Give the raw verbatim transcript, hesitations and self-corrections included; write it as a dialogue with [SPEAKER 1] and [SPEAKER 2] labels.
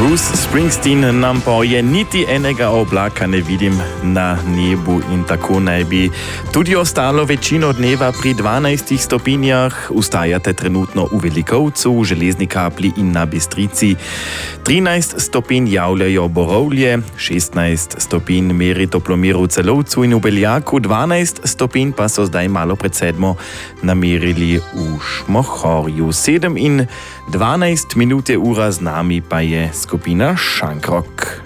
[SPEAKER 1] Bruce Springsteen nam poje, niti enega oblaka ne vidim na nebu in tako naj bi tudi ostalo večino dneva pri dvanajstih stopinjah. Ustajate trenutno v Velikovcu, v Železni Kapli in na Bistrici. trinajst stopinj javljajo Borovlje, šestnajst stopinj meri toplomir v Celovcu in v Beljaku, dvanajst stopinj pa so zdaj malo pred sedmo namerili v Šmohorju. sedem in dvanajst minut je ura, z nami pa je skupina Šankrok.